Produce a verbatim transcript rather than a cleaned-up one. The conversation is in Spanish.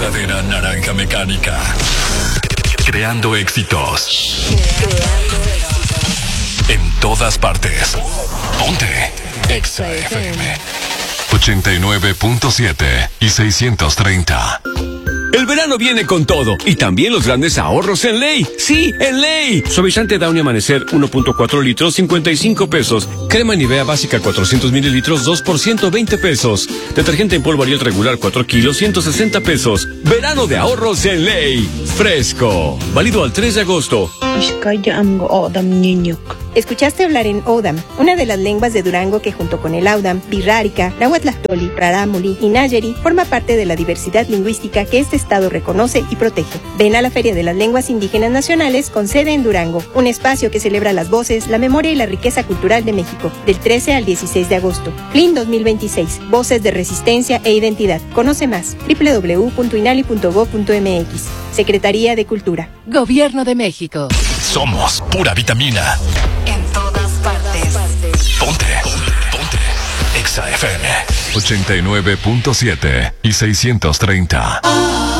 verdadera naranja mecánica. Creando éxitos. Creando éxitos. En todas partes. Ponte Exa F M ochenta y nueve punto siete y seiscientos treinta. El verano viene con todo y también los grandes ahorros en Ley. ¡Sí, en Ley! Suavizante Downy Amanecer uno punto cuatro litros, cincuenta y cinco pesos. Crema Nivea básica cuatrocientos mililitros, dos por ciento veinte pesos. Detergente en polvo Ariel regular cuatro kilos, ciento sesenta pesos. Verano de ahorros en Ley. Fresco. Válido al tres de agosto. Escuchaste hablar en Odam, una de las lenguas de Durango que junto con el Audam, Birrárica, Nahuatlactoli, Rarámuri y Nayeri forma parte de la diversidad lingüística que este estado reconoce y protege. Ven a la Feria de las Lenguas Indígenas Nacionales con sede en Durango, un espacio que celebra las voces, la memoria y la riqueza cultural de México, del trece al dieciséis de agosto. F L I N dos mil veintiséis, Voces de Resistencia e Identidad. Conoce más, doble u doble u doble u punto inali punto gob punto eme equis. Secretaría de Cultura. Gobierno de México. Somos pura vitamina. En todas partes. Ponte, ponte, ponte. Exa F M ochenta y nueve punto siete y seiscientos treinta.